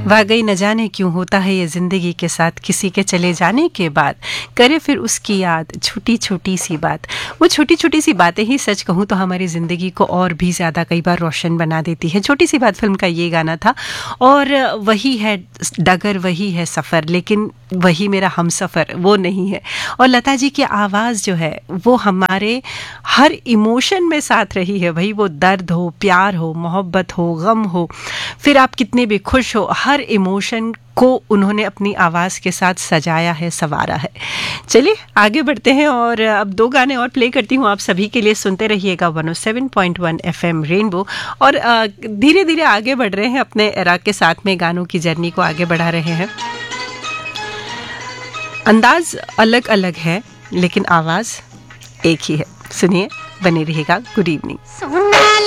वाकई न जाने क्यों होता है ये जिंदगी के साथ, किसी के चले जाने के बाद करे फिर उसकी याद छोटी छोटी सी बात। वो छोटी छोटी सी बातें ही सच कहूँ तो हमारी ज़िंदगी को और भी ज़्यादा कई बार रोशन बना देती है। छोटी सी बात फिल्म का ये गाना था और वही है डगर, वही है सफ़र, लेकिन वही मेरा हम सफ़र वो नहीं है। और लता जी की आवाज़ जो है वो हमारे हर इमोशन में साथ रही है भाई। वो दर्द हो, प्यार हो, मोहब्बत हो, गम हो, फिर आप कितने भी खुश हो, हर इमोशन को उन्होंने अपनी आवाज़ के साथ सजाया है, संवारा है। चलिए आगे बढ़ते हैं और अब दो गाने और प्ले करती हूँ आप सभी के लिए। सुनते रहिएगा 107.1 FM रेनबो। और धीरे धीरे आगे बढ़ रहे हैं अपने एरा के साथ में, गानों की जर्नी को आगे बढ़ा रहे हैं। अंदाज अलग अलग है लेकिन आवाज़ एक ही है। सुनिए, बने रहिएगा। Good evening.